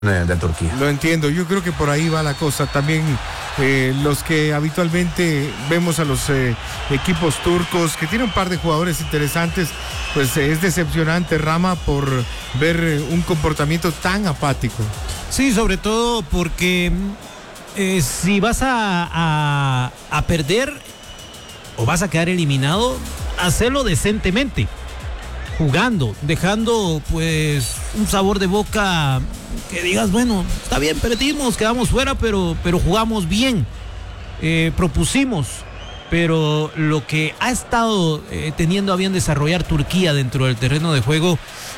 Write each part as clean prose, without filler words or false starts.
de Turquía. Lo entiendo, yo creo que por ahí va la cosa. También los que habitualmente vemos a los equipos turcos, que tienen un par de jugadores interesantes, pues es decepcionante, Rama, por ver un comportamiento tan apático. Sí, sobre todo porque si vas a perder o vas a quedar eliminado, hacerlo decentemente, jugando, dejando pues un sabor de boca que digas, bueno, está bien, perdimos, quedamos fuera, pero jugamos bien, propusimos, pero lo que ha estado teniendo a bien desarrollar Turquía dentro del terreno de juego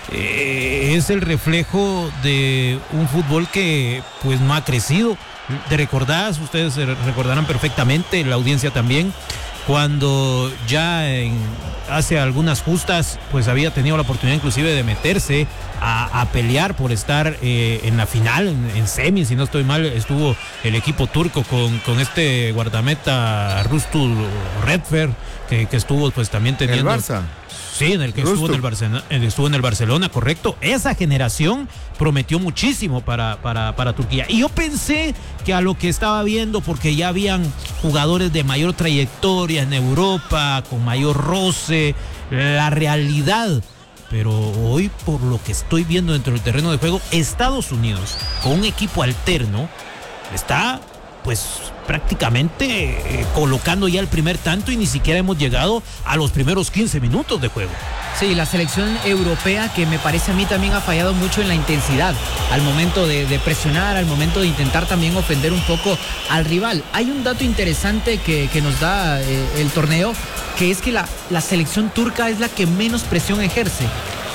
es el reflejo de un fútbol que pues no ha crecido. ¿Te recordás? Ustedes recordarán perfectamente, la audiencia también, cuando ya hace algunas justas pues había tenido la oportunidad inclusive de meterse a pelear por estar en la final, en semis, si no estoy mal, estuvo el equipo turco con este guardameta Rustul Redfer, que estuvo pues también teniendo... ¿El Barça? Sí, en el que estuvo en el Barcelona, correcto. Esa generación prometió muchísimo para Turquía. Y yo pensé que a lo que estaba viendo, porque ya habían jugadores de mayor trayectoria en Europa, con mayor roce, la realidad. Pero hoy, por lo que estoy viendo dentro del terreno de juego, Estados Unidos, con un equipo alterno, está pues prácticamente colocando ya el primer tanto y ni siquiera hemos llegado a los primeros 15 minutos de juego. Sí, la selección europea, que me parece a mí también ha fallado mucho en la intensidad al momento de presionar, al momento de intentar también ofender un poco al rival. Hay un dato interesante que nos da el torneo, que es que la selección turca es la que menos presión ejerce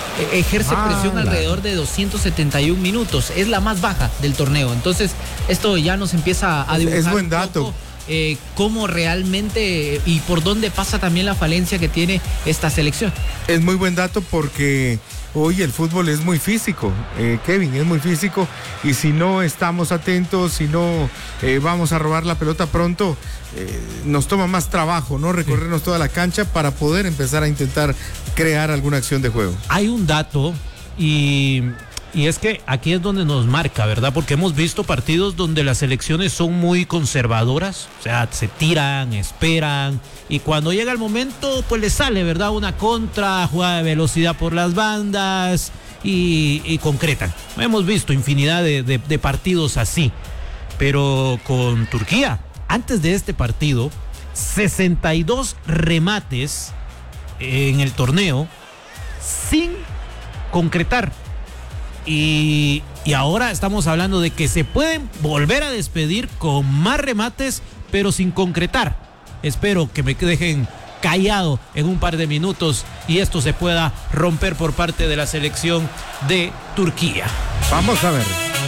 presión alrededor de 271 minutos, es la más baja del torneo. Entonces esto ya nos empieza a dibujar es buen dato. un poco cómo realmente y por dónde pasa también la falencia que tiene esta selección. Es muy buen dato porque hoy el fútbol es muy físico, Kevin, es muy físico, y si no estamos atentos, si no vamos a robar la pelota pronto, nos toma más trabajo, ¿no? Recorrernos toda la cancha para poder empezar a intentar crear alguna acción de juego. Hay un dato y es que aquí es donde nos marca, ¿verdad? Porque hemos visto partidos donde las selecciones son muy conservadoras, o sea, se tiran, esperan, y cuando llega el momento, pues les sale, ¿verdad? Una contra, jugada de velocidad por las bandas y concretan. Hemos visto infinidad de partidos así, pero con Turquía, antes de este partido, 62 remates en el torneo sin concretar. Y ahora estamos hablando de que se pueden volver a despedir con más remates, pero sin concretar. Espero que me dejen callado en un par de minutos y esto se pueda romper por parte de la selección de Turquía. Vamos a ver.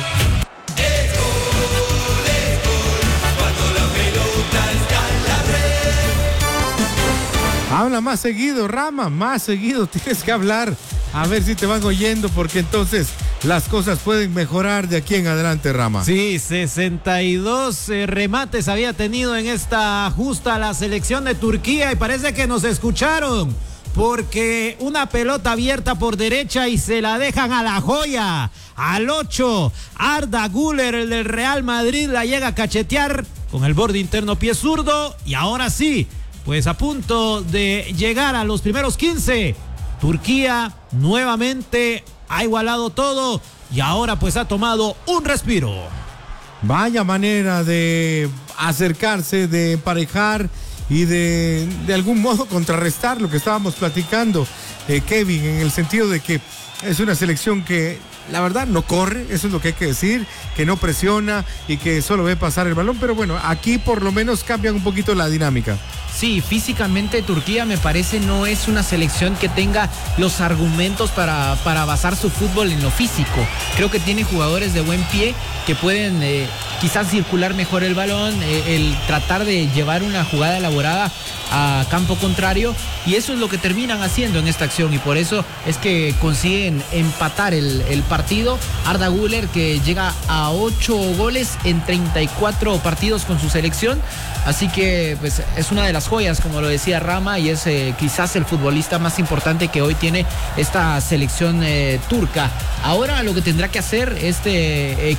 Habla más seguido, Rama, más seguido tienes que hablar. A ver si te van oyendo, porque entonces las cosas pueden mejorar de aquí en adelante, Rama. Sí, 62 remates había tenido en esta justa la selección de Turquía y parece que nos escucharon, porque una pelota abierta por derecha y se la dejan a la joya, al 8, Arda Güler, el del Real Madrid, la llega a cachetear con el borde interno pie zurdo y ahora sí, pues a punto de llegar a los primeros 15. Turquía nuevamente ha igualado todo y ahora pues ha tomado un respiro. Vaya manera de acercarse, de emparejar y de algún modo contrarrestar lo que estábamos platicando, Kevin, en el sentido de que es una selección que la verdad no corre, eso es lo que hay que decir, que no presiona y que solo ve pasar el balón, pero bueno, aquí por lo menos cambian un poquito la dinámica. Sí, físicamente Turquía me parece no es una selección que tenga los argumentos para basar su fútbol en lo físico. Creo que tiene jugadores de buen pie que pueden quizás circular mejor el balón, el tratar de llevar una jugada elaborada a campo contrario, y eso es lo que terminan haciendo en esta acción, y por eso es que consiguen empatar el partido. Arda Güler, que llega a 8 goles en 34 partidos con su selección, así que pues es una de las joyas, como lo decía Rama, y es quizás el futbolista más importante que hoy tiene esta selección turca. Ahora lo que tendrá que hacer este